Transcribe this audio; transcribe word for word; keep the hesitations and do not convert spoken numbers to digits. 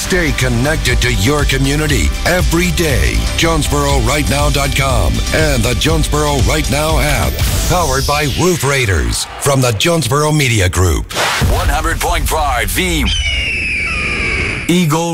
Stay connected to your community every day. Jonesboro Right Now dot com and the Jonesboro Right Now app. Powered by Roof Raiders from the Jonesboro Media Group. one hundred point five The Eagle